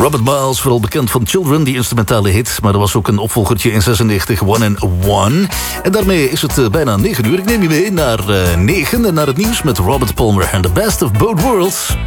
Robert Miles, vooral bekend van Children, die instrumentale hit. Maar er was ook een opvolgertje in 96, One and One. En daarmee is het bijna 9 uur. Ik neem je mee naar 9 en naar het nieuws met Robert Palmer en The Best of Both Worlds.